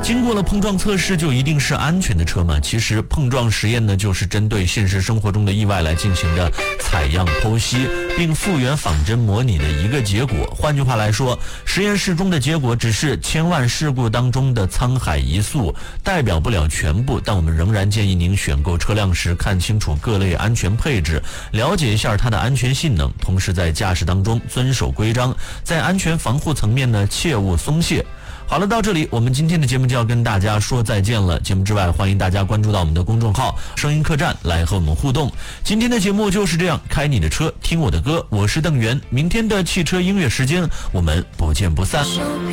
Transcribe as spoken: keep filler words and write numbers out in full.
经过了碰撞测试就一定是安全的车吗？其实碰撞实验呢，就是针对现实生活中的意外来进行的采样剖析并复原仿真模拟的一个结果。换句话来说，实验室中的结果只是千万事故当中的沧海一粟，代表不了全部，但我们仍然建议您选购车辆时看清楚各类安全配置，了解一下它的安全性能，同时在驾驶当中遵守规章，在安全防护层面呢，切勿松懈。好了，到这里我们今天的节目就要跟大家说再见了。节目之外，欢迎大家关注到我们的公众号声音客栈来和我们互动。今天的节目就是这样，开你的车听我的歌，我是邓源。明天的汽车音乐时间我们不见不散。